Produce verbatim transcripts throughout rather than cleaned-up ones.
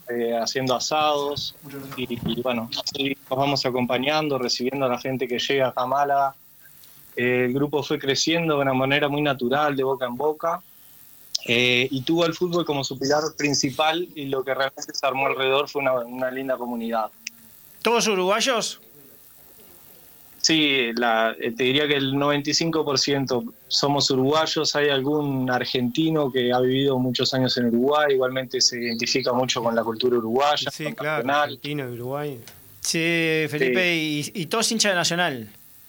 eh, haciendo asados y, y bueno, así nos vamos acompañando, recibiendo a la gente que llega acá a Málaga. Eh, el grupo fue creciendo de una manera muy natural, de boca en boca, eh, y tuvo el fútbol como su pilar principal, y lo que realmente se armó alrededor fue una, una linda comunidad. ¿Todos uruguayos? Sí, la, te diría que el noventa y cinco por ciento somos uruguayos. Hay algún argentino que ha vivido muchos años en Uruguay, igualmente se identifica mucho con la cultura uruguaya. Sí, claro, argentino y Uruguay. Sí, Felipe, Sí. Y, y todos hinchas de Nacional.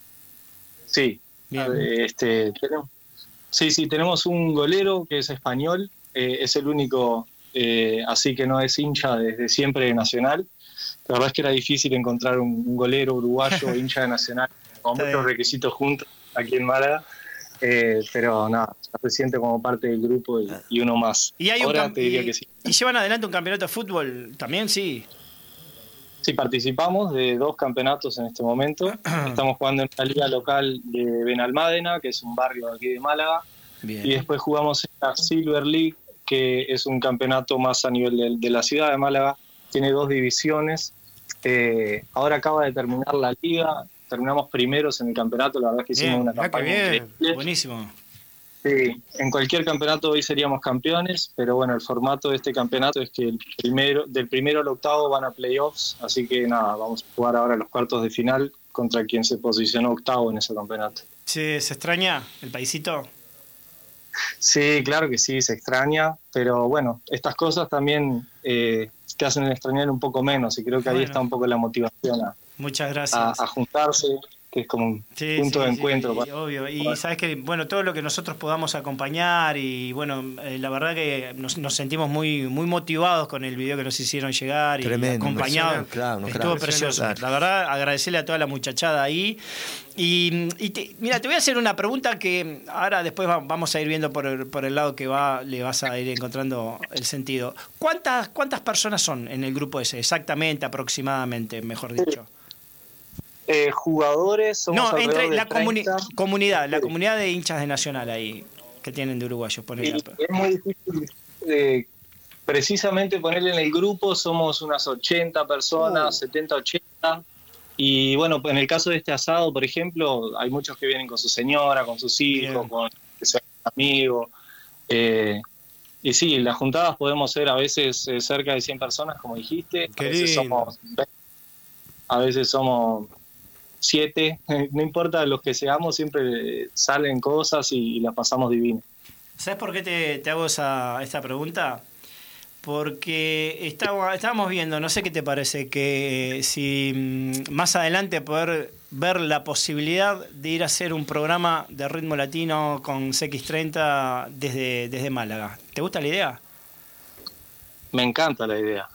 Sí, Bien. este, tenemos, sí, sí, tenemos un golero que es español, eh, es el único, eh, así que no es hincha desde siempre de Nacional. La verdad es que era difícil encontrar un, un golero uruguayo hincha de Nacional con muchos requisitos juntos aquí en Málaga, eh, pero nada, se siente como parte del grupo y, y uno más. ¿Y, hay Ahora un te diría y, que sí. ¿Y llevan adelante un campeonato de fútbol también? Sí. Sí, participamos de dos campeonatos en este momento. Estamos jugando en la liga local de Benalmádena, que es un barrio aquí de Málaga. Bien. Y después jugamos en la Silver League, que es un campeonato más a nivel de, de la ciudad de Málaga. Tiene dos divisiones. Eh, ahora acaba de terminar la liga. Terminamos primeros en el campeonato. La verdad es que hicimos Bien, una mirá campaña qué bien. increíble. Buenísimo. Sí, en cualquier campeonato hoy seríamos campeones, pero bueno, el formato de este campeonato es que el primero, del primero al octavo van a playoffs, así que nada, vamos a jugar ahora los cuartos de final contra quien se posicionó octavo en ese campeonato. Sí, ¿se extraña el paisito? Sí, claro que sí, se extraña, pero bueno, estas cosas también eh, te hacen extrañar un poco menos, y creo que ahí Bueno. está un poco la motivación a, Muchas a, gracias. a juntarse, que es como un Sí, punto sí, de sí, encuentro. y, para... obvio. Y sabes que, bueno, todo lo que nosotros podamos acompañar y, bueno, eh, la verdad que nos, nos sentimos muy muy motivados con el video que nos hicieron llegar. Tremendo, y acompañados. claro, no, Estuvo claro, precioso. claro. La verdad, agradecerle a toda la muchachada ahí. Y, y te, mira, te voy a hacer una pregunta que ahora después va, vamos a ir viendo por el, por el lado que va, le vas a ir encontrando el sentido. ¿Cuántas, cuántas personas son en el grupo ese? Exactamente, aproximadamente, mejor dicho. Eh, jugadores somos No, entre alrededor la de comuni treinta. comunidad, la Sí. comunidad de hinchas de Nacional ahí que tienen de uruguayos. Y es muy difícil, eh, precisamente ponerle en el grupo, somos unas ochenta personas, Uh. setenta, ochenta. Y bueno, en el caso de este asado, por ejemplo, hay muchos que vienen con su señora, con sus hijos, Bien. con sus amigos. Eh, y sí, las juntadas podemos ser a veces eh, cerca de cien personas, como dijiste. Qué a veces lindo. somos veinte, a veces somos siete. No importa los que seamos, siempre salen cosas y, y las pasamos divino. ¿Sabes por qué te, te hago esa, esta pregunta? Porque estaba, estábamos viendo, no sé qué te parece, que si mm, más adelante poder ver la posibilidad de ir a hacer un programa de ritmo latino con C X treinta desde, desde Málaga. ¿Te gusta la idea? Me encanta la idea.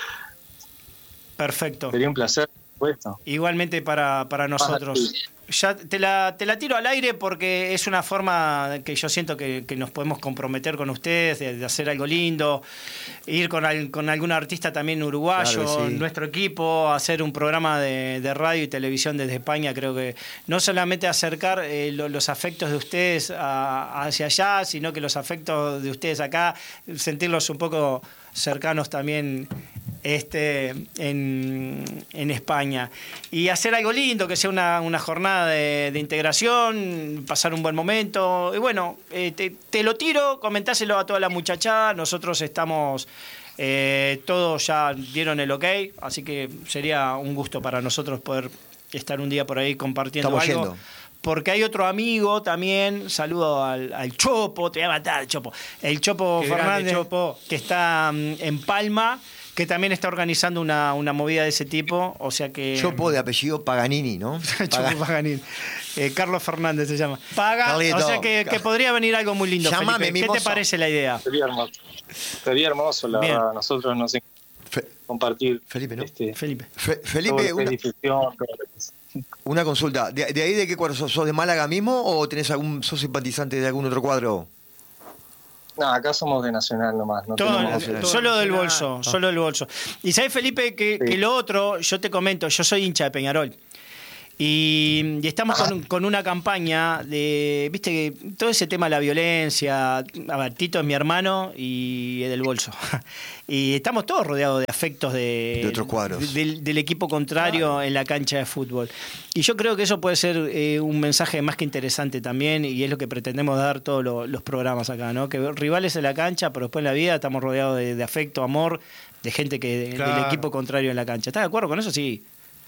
Perfecto. Sería un placer, por supuesto. Igualmente para, para nosotros. Ya te la, te la tiro al aire porque es una forma que yo siento que, que nos podemos comprometer con ustedes, de, de hacer algo lindo, ir con, al, con algún artista también uruguayo, Claro que sí. nuestro equipo, hacer un programa de, de radio y televisión desde España. Creo que no solamente acercar eh, lo, los afectos de ustedes a, hacia allá, sino que los afectos de ustedes acá, sentirlos un poco cercanos también este en, en España, y hacer algo lindo, que sea una, una jornada de, de integración, pasar un buen momento. Y bueno, eh, te, te lo tiro, comentáselo a toda la muchachada. Nosotros estamos, eh, todos ya dieron el ok, así que sería un gusto para nosotros poder estar un día por ahí compartiendo Estamos algo. yendo. Porque hay otro amigo también, saludo al, al Chopo, te voy a matar, Chopo. El Chopo Qué grande, Fernández, Chopo. que está mm, en Palma, que también está organizando una, una movida de ese tipo, o sea que... Chopo de apellido Paganini, ¿no? Chopo Paganini. Eh, Carlos Fernández se llama. Paga, Carlito. o sea que, que podría venir algo muy lindo, Llámame, Felipe. ¿Qué te mimoso. parece la idea? Sería hermoso. Sería hermoso, la Bien. verdad. Nosotros nos encanta Fe- compartir Felipe, ¿no? este, Felipe. Fe- todo Felipe, lo que es una, difusión, todo lo que es- una consulta. ¿De, de ahí de qué cuadro sos? ¿Sos de Málaga mismo o tenés algún, sos simpatizante de algún otro cuadro? No, acá somos de Nacional nomás. No Todo, tenemos nacional. otro. solo del nacional. bolso, solo del bolso. Y sabes, Felipe, que, Sí. que lo otro, yo te comento, yo soy hincha de Peñarol. Y, y estamos con, con una campaña de, viste, que todo ese tema de la violencia. A ver, Tito es mi hermano y es del bolso. Y estamos todos rodeados de afectos de, de otros cuadros. Del, del equipo contrario en la cancha de fútbol. Y yo creo que eso puede ser eh, un mensaje más que interesante también, y es lo que pretendemos dar todos lo, los programas acá, ¿no? Que rivales en la cancha, pero después en la vida estamos rodeados de, de afecto, amor, de gente que claro. del equipo contrario en la cancha. ¿Estás de acuerdo con eso? Sí.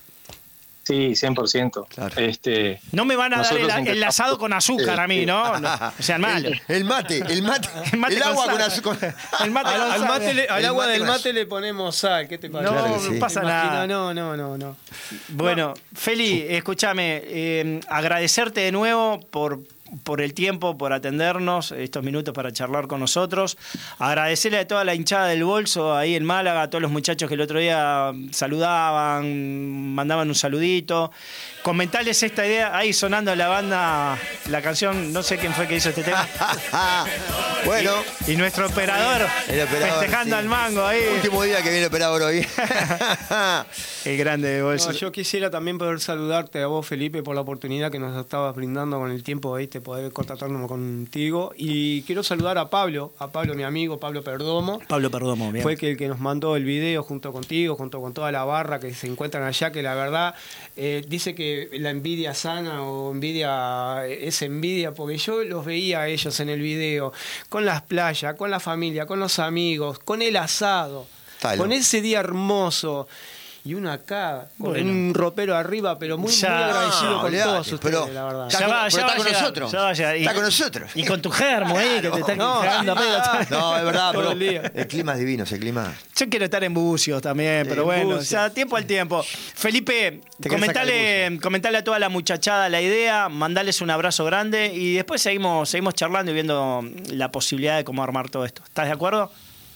Sí, cien por ciento. Claro. Este, no me van a dar el, el asado con azúcar a mí, ¿no? no o sea, mal. El, el mate, el mate, el, mate el agua con, con azúcar. El mate al, al, mate le, al agua mate del mate le ponemos sal, ¿qué te parece? No, claro no sí. pasa nada. No, no, no, no. Bueno, no. Feli, escúchame, eh, agradecerte de nuevo por... por el tiempo, por atendernos estos minutos para charlar con nosotros. Agradecerle a toda la hinchada del bolso ahí en Málaga, a todos los muchachos que el otro día saludaban, mandaban un saludito. Comentarles esta idea, ahí sonando la banda, la canción, no sé quién fue que hizo este tema. Bueno. Y, y nuestro operador, el operador festejando sí. al mango ahí. Último día que viene el operador hoy. El grande de bolso. No, yo quisiera también poder saludarte a vos, Felipe, por la oportunidad que nos estabas brindando con el tiempo de este poder contactarnos contigo. Y quiero saludar a Pablo, a Pablo, mi amigo, Pablo Perdomo. Pablo Perdomo, bien. Fue el que, el que nos mandó el video junto contigo, junto con toda la barra que se encuentran allá, que la verdad eh, dice que la envidia sana o envidia es envidia, porque yo los veía a ellos en el video, con las playas, con la familia, con los amigos, con el asado, Talo. con ese día hermoso. Y uno acá, con bueno. un ropero arriba, pero muy, ya, muy agradecido no, con olvidate, todos ustedes, pero, la verdad. Ya, ya va, ya ya está va con llegar, nosotros. Ya va llegar. Y, está con nosotros. Y con tu germo ahí, que te está no, quejando. no, no, es verdad, pero el, día. el clima es divino, ese clima. Yo quiero estar en Bucios también, sí, pero bueno, Bucios. Ya tiempo al tiempo. Felipe, comentale, comentale a toda la muchachada la idea, mandales un abrazo grande y después seguimos, seguimos charlando y viendo la posibilidad de cómo armar todo esto. ¿Estás de acuerdo?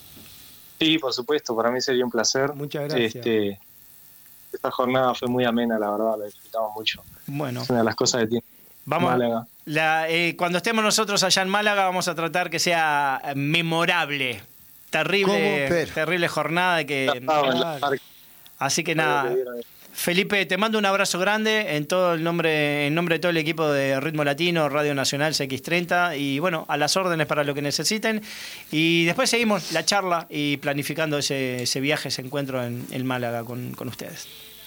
Sí, por supuesto, para mí sería un placer. Muchas gracias. Este, esta jornada fue muy amena, la verdad, la disfrutamos mucho. Bueno. Es una de las cosas que tiene vamos, Málaga. La, eh, cuando estemos nosotros allá en Málaga vamos a tratar que sea memorable. Terrible, terrible jornada. Que, claro. Así que nada, Felipe, te mando un abrazo grande en todo el nombre, en nombre de todo el equipo de Ritmo Latino, Radio Nacional C X treinta, y bueno, a las órdenes para lo que necesiten. Y después seguimos la charla y planificando ese, ese viaje, ese encuentro en, en Málaga con, con ustedes.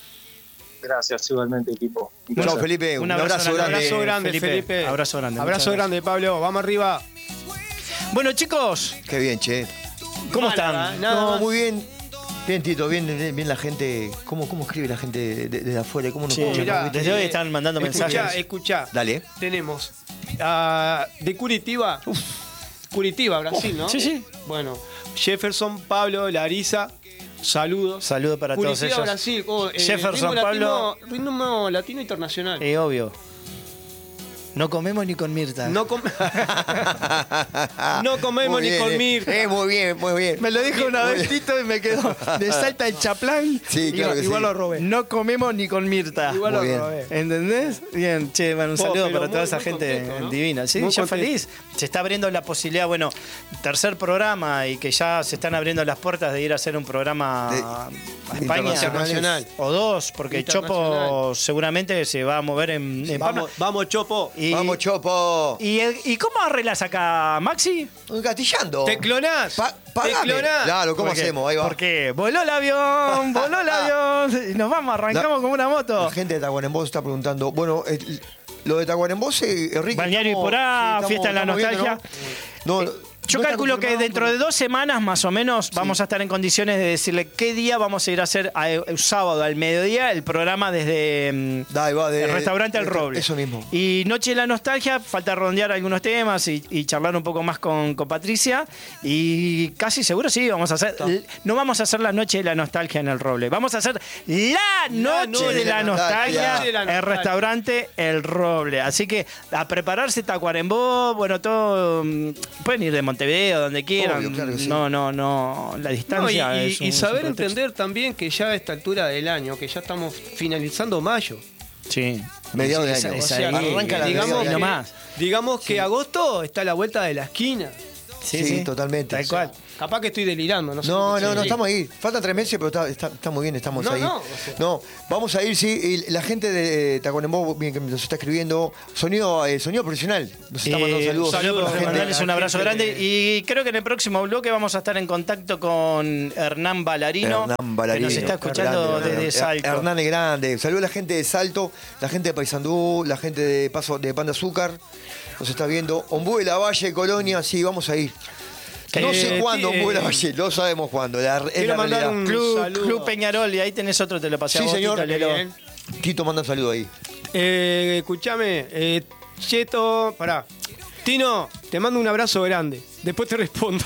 Gracias, igualmente, equipo. Chao, Felipe. Un, un abrazo, abrazo grande. Abrazo grande, Felipe. Felipe. Abrazo grande. Abrazo grande, Pablo. Vamos arriba. Bueno, chicos. Qué bien, che. ¿Cómo Málaga, están? Nada no, más. muy bien. Bien, Tito, bien, bien la gente. ¿Cómo, cómo escribe la gente desde de, de afuera? ¿Cómo nos sí, mirá, desde hoy están mandando escuchá, mensajes. Escuchá, Dale. Tenemos uh, de Curitiba. Uf. Curitiba, Brasil, ¿no? Sí, sí. Bueno, Jefferson, Pablo, Larisa. Saludos. Saludos para Curitiba, todos ellos. Brasil. Oh, eh, Jefferson, ritmo Pablo. Latino, ritmo latino internacional. Es obvio. No comemos ni con Mirta. No, com no comemos bien, ni con eh. Mirta. Eh, muy bien, muy bien. Me lo dijo una vez Tito y me quedó de Salta el Chaplán. Sí, claro que igual sí. lo robé. No comemos ni con Mirta. Igual muy lo bien. robé. ¿Entendés? Bien, che, bueno, un Oh, saludo para muy, toda esa muy gente contento, ¿no? divina. Sí, Muy yo contento. feliz. Se está abriendo la posibilidad, bueno, tercer programa y que ya se están abriendo las puertas de ir a hacer un programa De- a España. Internacional. O dos, porque Chopo seguramente se va a mover en, en Vamos, Palma. vamos, Chopo. Y, Vamos, Chopo. Y, ¿Y cómo arreglas acá, Maxi? Gatillando. ¿Te clonás? Pa ¿Te pagame. clonás? Claro, ¿cómo ¿Por qué? hacemos? Ahí va. Porque voló el avión, voló el avión. Y nos vamos, arrancamos La- como una moto. La gente de Tacuarembó está preguntando. Bueno, eh, lo de Tacuarembó, eh, Enrique. Balneario ¿cómo- Iporá, sí, fiesta en la estamos viendo, nostalgia. ¿no? No, Yo no está calculo que confirmado, dentro pero- de dos semanas más o menos vamos a estar en condiciones de decirle qué día vamos a ir a hacer a, el sábado al mediodía el programa desde mm, Da, ahí va, de- el restaurante El de- Roble. Eso mismo. Y Noche de la Nostalgia, falta redondear algunos temas y, y charlar un poco más con, con Patricia. Y casi seguro sí, vamos a hacer. No vamos a hacer la Noche de la Nostalgia en El Roble. Vamos a hacer la Noche de la Nostalgia de la en el nostalgia. restaurante El Roble. Así que a prepararse Tacuarembó, bueno, todo. mm, Pueden ir de Montevideo, donde quieran. Obvio, claro que sí. No, no, no. La No, y, distancia y- es un- y es un saber pretexto. entender también que ya a esta altura del año, que ya estamos finalizando mayo. Sí. Mediados de Es- año. es O sea, ahí, arranca la digamos mediados de que, año. nomás. digamos que agosto está a la vuelta de la esquina. Sí, Sí, sí, totalmente. Tal O cual. sea, Capaz que estoy delirando, no sé. No, qué no, sé. no, estamos ahí. Faltan tres meses, pero está, está, está muy bien, estamos No, ahí. no, o sea. No, vamos a ir, sí. Y la gente de Tacuarembó, bien que nos está escribiendo. Sonido, eh, sonido profesional. Nos está mandando Eh, saludos. saludos, Saludos, mandarles un la abrazo gente grande. de- Y creo que en el próximo bloque vamos a estar en contacto con Hernán Balarino, Hernán Balarino. que nos está escuchando Grande, desde Hernán. Salto. Hernán es grande. Saludos a la gente de Salto, la gente de Paysandú, la gente de Paso de Pan de Azúcar. Nos está viendo. Ombú de la Valle, Colonia, sí, vamos a ir. No Eh, sé cuándo, sí, Ombú de la eh, Valle, no sabemos cuándo. La, es quiero la mandar realidad. un- Club, saludo. Club Peñarol, y ahí tenés otro, te lo pasé a Sí, vos, señor. Tito, léelo. Bien. Tito manda un saludo ahí. Eh, escuchame, eh, Cheto, pará. Tino, te mando un abrazo grande. Después te respondo.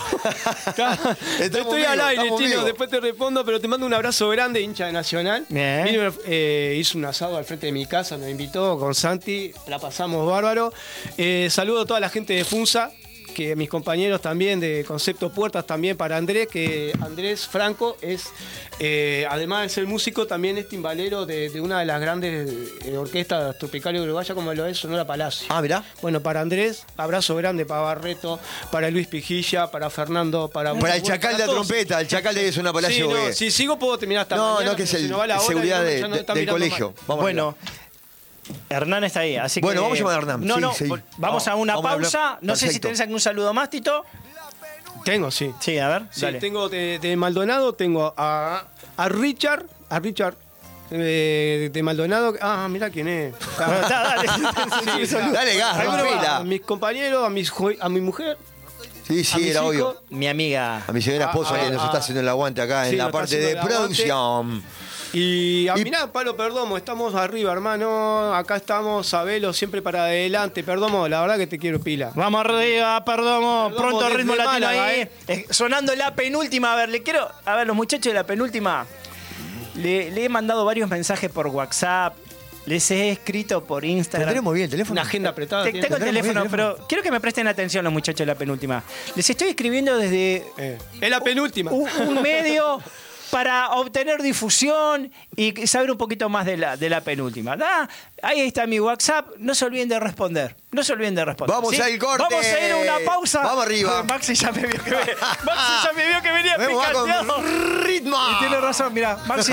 Estoy vivos, al aire, estamos Tino. vivos. Después te respondo, pero te mando un abrazo grande, hincha de Nacional. Bien. Vino, eh, hizo un asado al frente de mi casa, nos invitó con Santi. La pasamos bárbaro. Eh, saludo a toda la gente de Funza, que mis compañeros también de Concepto Puertas, también para Andrés, que Andrés Franco es, eh, además de ser músico, también es timbalero de, de una de las grandes eh, orquestas tropicales uruguayas, como lo es Sonora Palacio. Ah, mirá. Bueno, para Andrés, abrazo grande para Barreto, para Luis Pijilla, para Fernando, para... Para el bueno, chacal de la todos. trompeta, el chacal de Zona Palacio. Sí, no, eh. si sigo puedo terminar hasta No, mañana, no, que es pero el si no va la hora, seguridad y de- ya no de- está del mirando colegio. mal. Vamos Bueno, Hernán está ahí, así Bueno, que... vamos a llamar a Hernán, No, sí, no, sí. vamos a una Vamos a hablar. pausa. No sé si Perfecto. tenés algún saludo más, Tito. Tengo, sí. Sí, a ver, Sí, dale. tengo de, de Maldonado, tengo a, a Richard, a Richard eh, de Maldonado. Ah, mirá quién es. Bueno, está, dale. Sí, sí. Dale gas, Alguno más, rompela. a mis compañeros, a, mis, jo- a mi mujer. Sí, a sí, mis era obvio. hijos. Mi amiga. A mi señora esposa Ah, que nos ah, está ah. haciendo el aguante acá Sí, en la nos está parte de haciendo el aguante. producción. Y a Y- mirá, Palo Perdomo, estamos arriba, hermano. Acá estamos, Sabelo, siempre para adelante. Perdomo, la verdad que te quiero pila. Vamos arriba, Perdomo. Perdomo Pronto desde ritmo latino Málaga, ahí. eh. Eh, Sonando la penúltima. A ver, le quiero. A ver, los muchachos de la penúltima. Le, le he mandado varios mensajes por WhatsApp. Les he escrito por Instagram. ¿Tendremos bien el teléfono? Una agenda apretada. Te- tiene. tengo el ¿Tendremos teléfono, bien el teléfono? pero quiero que me presten atención los muchachos de la penúltima. Les estoy escribiendo desde Eh, Es la penúltima. un, un medio para obtener difusión y saber un poquito más de la, de la penúltima. ¿Da? Ahí está mi WhatsApp. No se olviden de responder. No se olviden de responder. Vamos ¿sí? al corte. Vamos a ir a una pausa. Vamos arriba. Maxi ya me vio que, ve- Maxi ya me vio que venía Vamos a picanteado. con ritmo. Y tiene razón, mira, Maxi.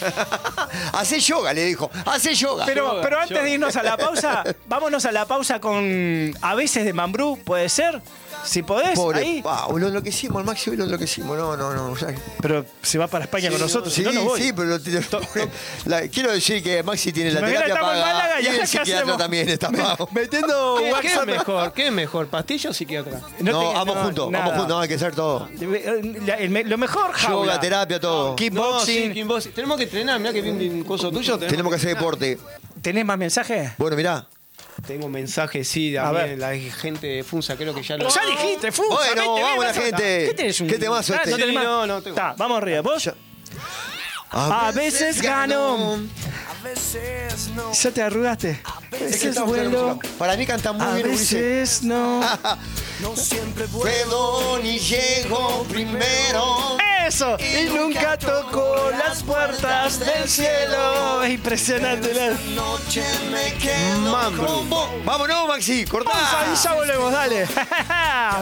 Hacé yoga, le dijo. Hacé yoga. Pero, Yoga, pero antes yoga. de irnos a la pausa, vámonos a la pausa con A veces de Mambrú, ¿puede ser? Si podés, Pobre, ahí. pa, lo enloquecimos, el Maxi hoy lo enloquecimos. No, no, no. ya- Pero se va para España con nosotros, Sí, si no, no voy. sí, pero lo- la- quiero decir que Maxi tiene la Imagínate, terapia estamos en paga Málaga y y acá, el ¿qué psiquiatra hacemos? también está pago. Metiendo ¿Qué, qué es WhatsApp. mejor? ¿Qué es mejor? ¿Pastilla o psiquiatra? No No, te- vamos no, juntos, nada. vamos juntos, no, hay que hacer todo. La- el me- Lo mejor, jaula. Yoga, terapia, todo. Kickboxing. No, sí, kickboxing. Tenemos que entrenar, mirá que vi un coso tuyo. Tenemos que hacer deporte. ¿Tenés más mensajes? Bueno, mirá. Tengo mensajes, sí, A también, ver. la gente de Funza, creo que ya lo... Ya dijiste, Fusa. Bueno, vete, ven, vamos la vas a- gente. ¿Qué tenés? Un... ¿Qué temazo Ah, este? ¿no tenés Sí, más? no, no tengo. Está, vamos arriba. ¿Vos? Ya- A veces gano. Ya te arrugaste. A Es que veces estamos con la vuelo. música. Para mí canta muy A bien Ulises. veces no. Puedo ni llego primero. Eso. Y nunca tocó las puertas del cielo. Es impresionante. La... Mambrú. Vámonos, Maxi, cortá. Pausa y ya volvemos, dale.